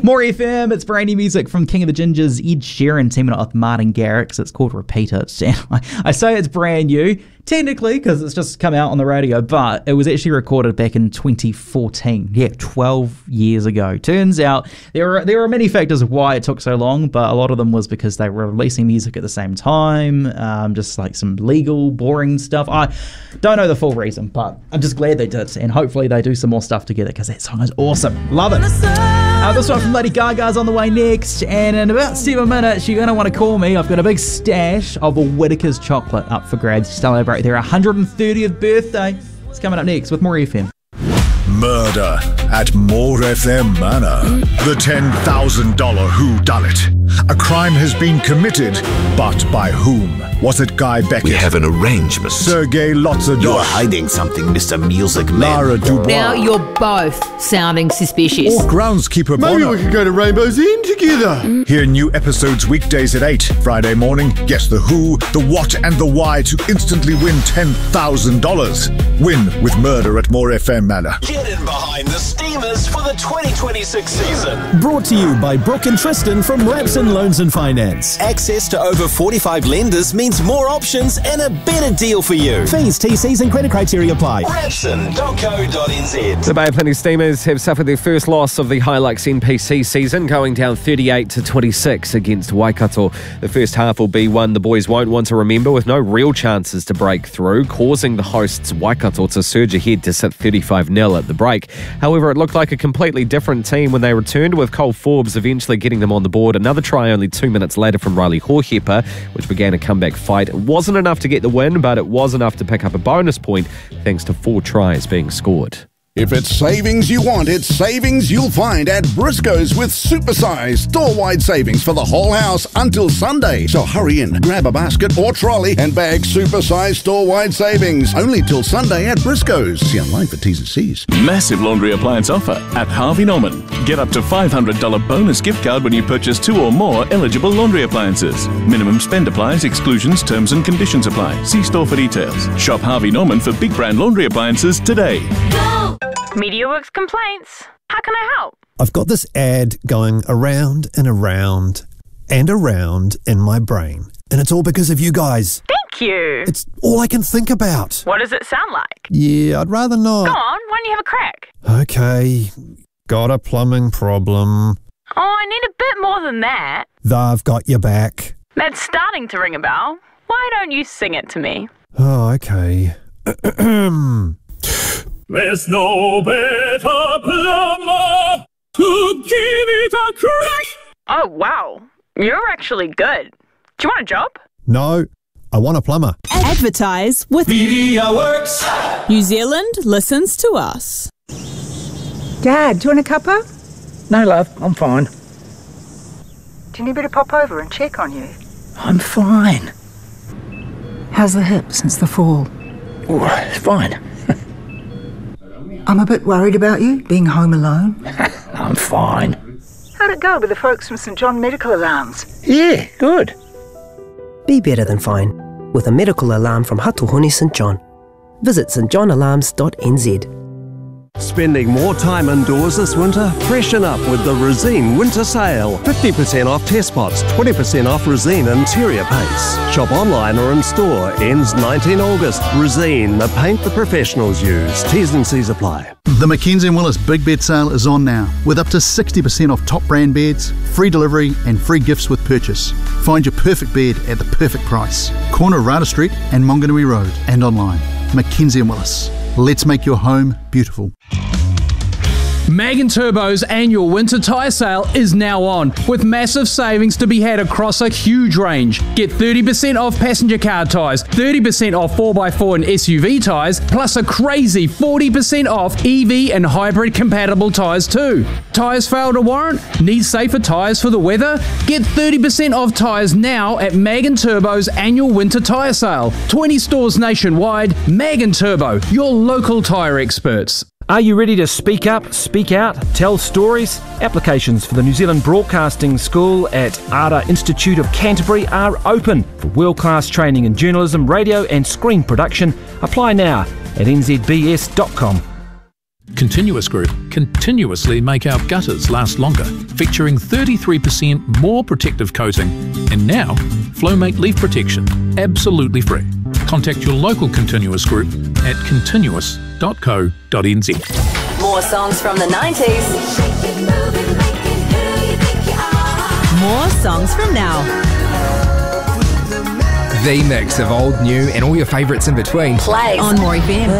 More FM, it's brand new music from King of the Gingers, Ed Sheeran teaming up with Martin Garrix. It's called Repeat It. And I say it's brand new, technically, because it's just come out on the radio, but it was actually recorded back in 2014. Yeah, 12 years ago. Turns out there are many factors of why it took so long, but a lot of them was because they were releasing music at the same time, just like some legal, boring stuff. I don't know the full reason, but I'm just glad they did, and hopefully they do some more stuff together, because that song is awesome. Love it. This one from Lady Gaga's on the way next, and in about 7 minutes you're going to want to call me. I've got a big stash of a Whittaker's chocolate up for grabs to celebrate their 130th birthday. It's coming up next with More FM. Murder at More FM Manor. The $10,000 whodunit. A crime has been committed, but by whom? Was it Guy Beckett? We have an arrangement. Sergei Lotzadov. You're hiding something, Mr. Music Man. Lara Dubois. Now you're both sounding suspicious. Or groundskeeper Maybe Bono. we could go to Rainbow's End together. Hear new episodes weekdays at 8. Friday morning, guess the who, the what, and the why to instantly win $10,000. Win with Murder at More FM Manor. Get in behind the Steamers for the 2026 season. Brought to you by Brooke and Tristan from Rapson Loans and Finance. Access to over 45 lenders means more options and a better deal for you. Fees, TCs and credit criteria apply. Rapson.co.nz. The Bay of Plenty Steamers have suffered their first loss of the Hilux NPC season, going down 38-26 against Waikato. The first half will be one the boys won't want to remember, with no real chances to break through, causing the hosts Waikato to surge ahead to sit 35-0 at the break. However, it looked like a completely different team when they returned, with Cole Forbes eventually getting them on the board. Another try only 2 minutes later from Riley Hohepa, which began a comeback fight. It wasn't enough to get the win, but it was enough to pick up a bonus point thanks to 4 tries being scored. If it's savings you want, it's savings you'll find at Briscoe's with supersized store-wide savings for the whole house until Sunday. So hurry in, grab a basket or trolley and bag supersized store-wide savings. Only till Sunday at Briscoe's. See online for T's and C's. Massive laundry appliance offer at Harvey Norman. Get up to $500 bonus gift card when you purchase 2 or more eligible laundry appliances. Minimum spend applies, exclusions, terms and conditions apply. See store for details. Shop Harvey Norman for big brand laundry appliances today. Go! MediaWorks complaints. How can I help? I've got this ad going around and around and around in my brain. And it's all because of you guys. Thank you. It's all I can think about. What does it sound like? Yeah, I'd rather not. Go on, why don't you have a crack? Okay, got a plumbing problem. Oh, I need a bit more than that. They've got your back. That's starting to ring a bell. Why don't you sing it to me? Oh, okay. There's no better plumber to give it a crack. Oh, wow. You're actually good. Do you want a job? No, I want a plumber. Advertise with MediaWorks. New Zealand listens to us. Dad, do you want a cuppa? No, love, I'm fine. Do you need me to pop over and check on you? I'm fine. How's the hip since the fall? Oh, it's fine. I'm a bit worried about you, being home alone. I'm fine. How'd it go with the folks from St John Medical Alarms? Yeah, good. Be better than fine with a medical alarm from Hatuhuni St John. Visit stjohnalarms.nz. Spending more time indoors this winter? Freshen up with the Resene Winter Sale. 50% off test pots, 20% off Resene interior paints. Shop online or in store. Ends 19 August. Resene, the paint the professionals use. T's and C's apply. The Mackenzie & Willis Big Bed Sale is on now, with up to 60% off top brand beds, free delivery and free gifts with purchase. Find your perfect bed at the perfect price. Corner of Rada Street and Monganui Road, and online. Mackenzie & Willis. Let's make your home beautiful. Mag and Turbo's annual winter tyre sale is now on, with massive savings to be had across a huge range. Get 30% off passenger car tyres, 30% off 4x4 and SUV tyres, plus a crazy 40% off EV and hybrid compatible tyres too. Tyres fail to warrant? Need safer tyres for the weather? Get 30% off tyres now at Mag and Turbo's annual winter tyre sale. 20 stores nationwide. Mag and Turbo, your local tyre experts. Are you ready to speak up, speak out, tell stories? Applications for the New Zealand Broadcasting School at Ara Institute of Canterbury are open for world-class training in journalism, radio and screen production. Apply now at nzbs.com. Continuous Group continuously make our gutters last longer, featuring 33% more protective coating, and now Flowmate Leaf Protection, absolutely free. Contact your local Continuous Group at continuous.co.nz. More songs from the 90s. More songs from now. The mix of old, new, and all your favourites in between. Play on More FM.